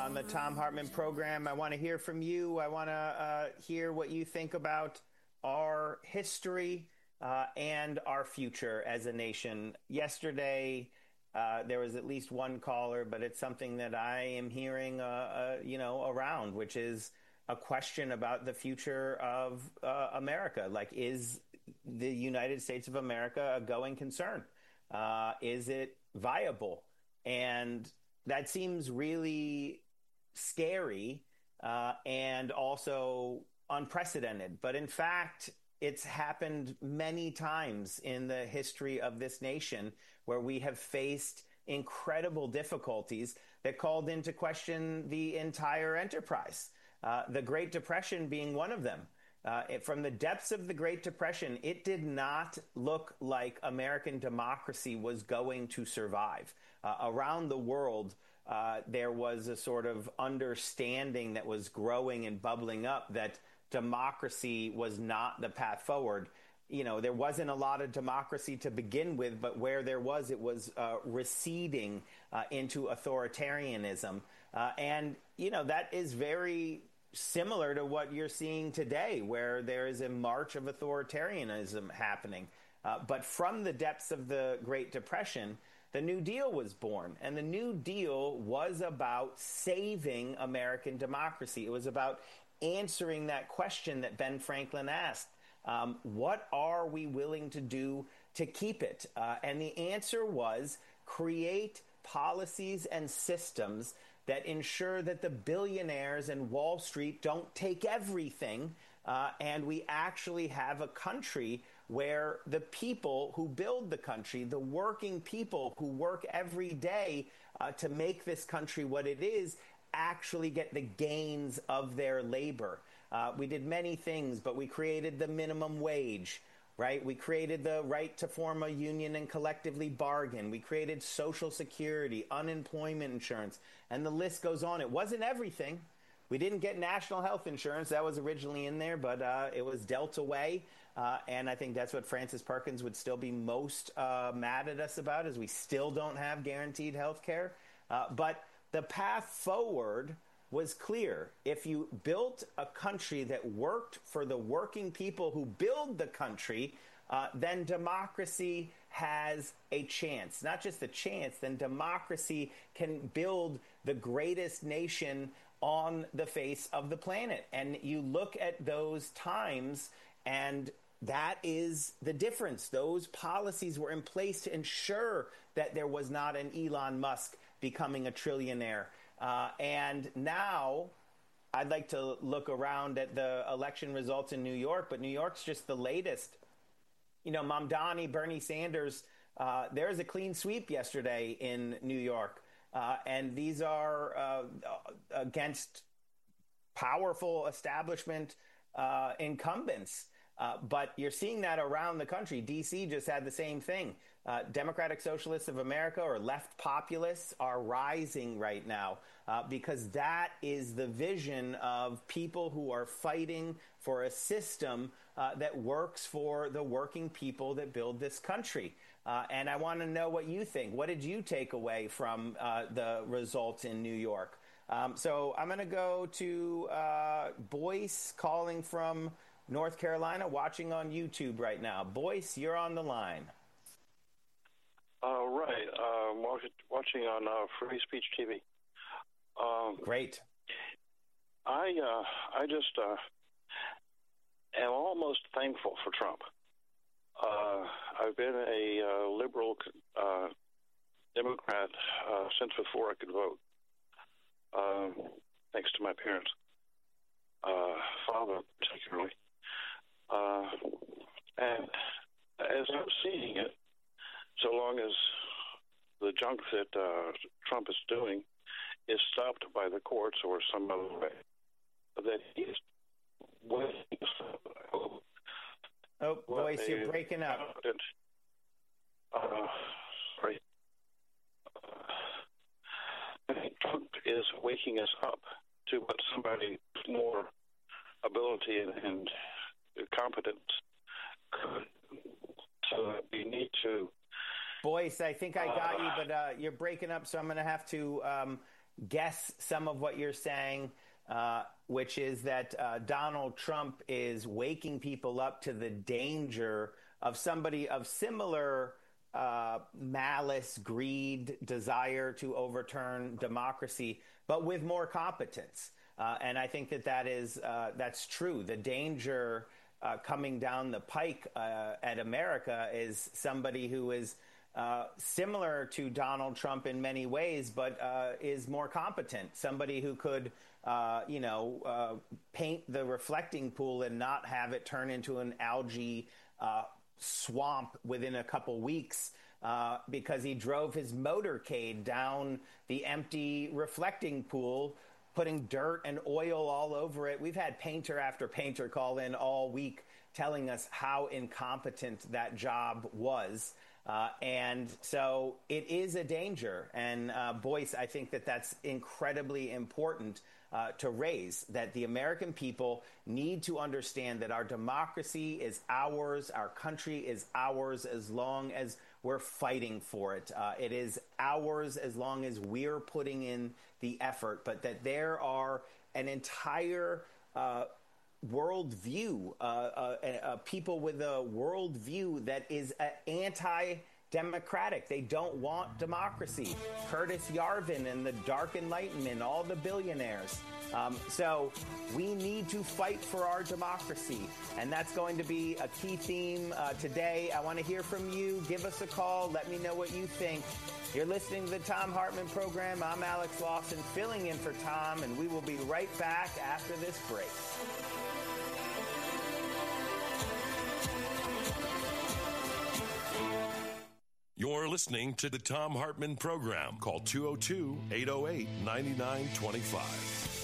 on the Thom Hartmann program. I want to hear from you. I want to hear what you think about our history and our future as a nation. Yesterday, there was at least one caller, but it's something that I am hearing, around, which is a question about the future of America. Like, is the United States of America a going concern? Is it viable? And that seems really scary and also unprecedented. But in fact, it's happened many times in the history of this nation where we have faced incredible difficulties that called into question the entire enterprise. The Great Depression being one of them. From the depths of the Great Depression, it did not look like American democracy was going to survive. Around the world, there was a sort of understanding that was growing and bubbling up that democracy was not the path forward. You know, there wasn't a lot of democracy to begin with, but where there was, it was receding into authoritarianism. And, that is very similar to what you're seeing today, where there is a march of authoritarianism happening. But from the depths of the Great Depression, the New Deal was born. And the New Deal was about saving American democracy. It was about answering that question that Ben Franklin asked. What are we willing to do to keep it? And the answer was create policies and systems that ensure that the billionaires and Wall Street don't take everything, and we actually have a country where the people who build the country, the working people who work every day to make this country what it is, actually get the gains of their labor. We did many things, but we created the minimum wage. Right? We created the right to form a union and collectively bargain. We created Social Security, unemployment insurance, and the list goes on. It wasn't everything. We didn't get national health insurance. That was originally in there, but it was dealt away. And I think that's what Frances Perkins would still be most mad at us about, is we still don't have guaranteed health care. But the path forward was clear. If you built a country that worked for the working people who build the country, then democracy has a chance. Not just a chance, then democracy can build the greatest nation on the face of the planet. And you look at those times, and that is the difference. Those policies were in place to ensure that there was not an Elon Musk becoming a trillionaire. And now I'd like to look around at the election results in New York, but New York's just the latest. Mamdani, Bernie Sanders, there's a clean sweep yesterday in New York. And these are against powerful establishment incumbents. But you're seeing that around the country. D.C. just had the same thing. Democratic Socialists of America, or left populists, are rising right now because that is the vision of people who are fighting for a system that works for the working people that build this country. And I want to know what you think. What did you take away from the results in New York? So I'm going to go to Boyce calling from North Carolina, watching on YouTube right now. Boyce, you're on the line. Right. Watching on Free Speech TV. Great. I just am almost thankful for Trump. I've been a liberal Democrat since before I could vote, thanks to my parents, father particularly. And as I'm seeing it, so long as the junk that Trump is doing is stopped by the courts or some other way, that he's winning. Oh, Boyce, you're breaking up. Sorry. I think Trump is waking us up to what somebody with more ability and competence could. So we need to. Boyce, I think I got you, but you're breaking up, so I'm going to have to guess some of what you're saying, which is that Donald Trump is waking people up to the danger of somebody of similar malice, greed, desire to overturn democracy, but with more competence. And I think that's true. The danger coming down the pike at America is somebody who is similar to Donald Trump in many ways, but is more competent. Somebody who could, paint the reflecting pool and not have it turn into an algae swamp within a couple weeks because he drove his motorcade down the empty reflecting pool, putting dirt and oil all over it. We've had painter after painter call in all week telling us how incompetent that job was. And so it is a danger. And Boyce, I think that's incredibly important to raise, that the American people need to understand that our democracy is ours, our country is ours as long as we're fighting for it. It is ours as long as we're putting in the effort, but that there are an entire worldview, people with a worldview that is anti-democratic. They don't want democracy. Curtis Yarvin and the Dark Enlightenment, all the billionaires. So we need to fight for our democracy, and that's going to be a key theme today. I want to hear from you. Give us a call. Let me know what you think. You're listening to the Thom Hartmann Program. I'm Alex Lawson, filling in for Tom, and we will be right back after this break. You're listening to the Thom Hartmann Program. Call 202-808-9925.